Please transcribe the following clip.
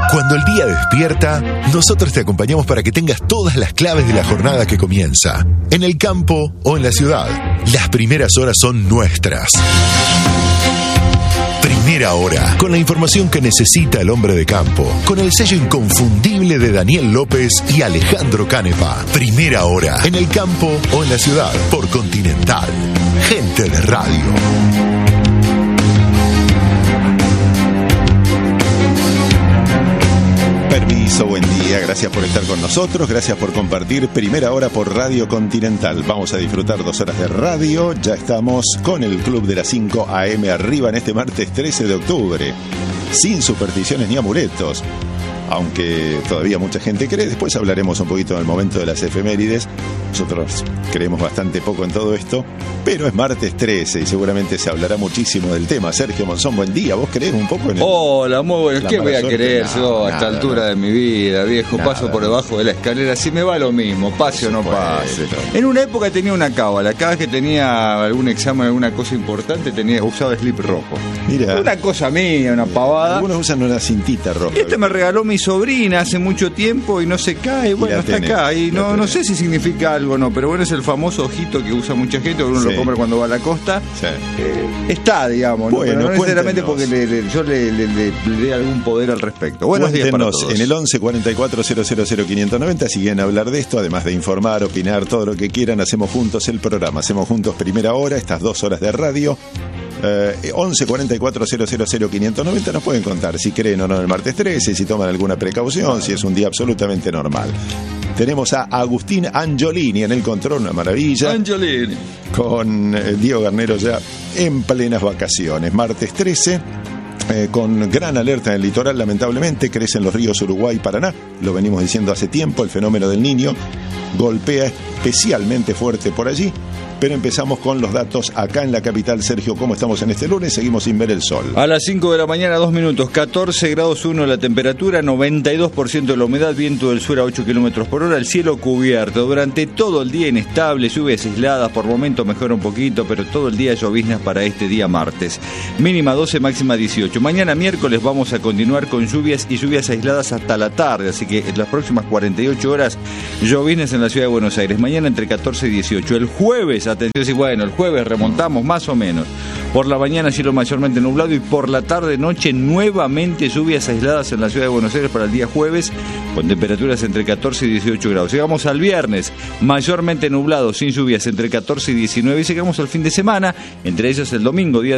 Cuando el día despierta, nosotros te acompañamos para que tengas todas las claves de la jornada que comienza. En el campo o en la ciudad, las primeras horas son nuestras. Primera Hora, con la información que necesita el hombre de campo, con el sello inconfundible de Daniel López y Alejandro Canepa. Primera Hora, en el campo o en la ciudad, por Continental. Gente de radio. Permiso, buen día, gracias por estar con nosotros, gracias por compartir Primera Hora por Radio Continental. Vamos a disfrutar 2 horas de radio, ya estamos con el Club de las 5 AM arriba en este martes 13 de octubre, sin supersticiones ni amuletos, aunque todavía mucha gente cree. Después hablaremos un poquito del momento de las efemérides. Nosotros creemos bastante poco en todo esto, pero es martes 13 y seguramente se hablará muchísimo del tema. Sergio Monzón, buen día. ¿Vos creés un poco en el... Hola, muy bueno. ¿Qué voy a querer yo a esta nada, altura de mi vida, viejo? Nada. Paso por debajo de la escalera, si me va lo mismo, pase o no pase. En una época tenía una cábala, cada vez que tenía algún examen, alguna cosa importante, usaba slip rojo. Mira, Una cosa mía, una pavada. algunos usan una cintita roja. Me regaló mi sobrina hace mucho tiempo y no se cae, bueno, la está tenés, acá. Y la no tenés. sé si significa algo o no, pero bueno, es el famoso ojito que usa mucha gente, uno Sí. lo compra cuando va a la costa. Sí. Está, digamos, ¿no? Bueno, Pero no necesariamente porque cuéntenos. yo le dé algún poder al respecto. Buenos días para Cuéntenos todos. en el 11 44 000 590 si quieren hablar de esto, además de informar, opinar, todo lo que quieran. Hacemos juntos el programa, hacemos juntos Primera Hora, estas 2 horas de radio. 11 44 000 590 nos pueden contar si creen o no en el martes 13, si toman alguna precaución, si es un día absolutamente normal. Tenemos a Agustín Angiolini en el control, una maravilla, Angiolini. con Diego Garnero ya en plenas vacaciones. Martes 13, con gran alerta en el litoral, lamentablemente crecen los ríos Uruguay y Paraná, lo venimos diciendo hace tiempo, el fenómeno del Niño golpea especialmente fuerte por allí. Pero empezamos con los datos acá en la capital. Sergio, ¿cómo estamos en este lunes? Seguimos sin ver el sol. A las 5 de la mañana, 2 minutos, 14 grados 1 la temperatura, 92% de la humedad, viento del sur a 8 kilómetros por hora, el cielo cubierto. Durante todo el día inestable, lluvias aisladas, por momentos mejora un poquito, pero todo el día lloviznas para este día martes. Mínima 12, máxima 18. Mañana miércoles vamos a continuar con lluvias y lluvias aisladas hasta la tarde, así que en las próximas 48 horas, lloviznas en la ciudad de Buenos Aires. Mañana entre 14 y 18. El jueves, atención, y bueno, el jueves remontamos más o menos. Por la mañana cielo mayormente nublado y por la tarde-noche nuevamente lluvias aisladas en la ciudad de Buenos Aires para el día jueves, con temperaturas entre 14 y 18 grados. Llegamos al viernes, mayormente nublado, sin lluvias, entre 14 y 19, y llegamos al fin de semana, entre ellas el domingo, día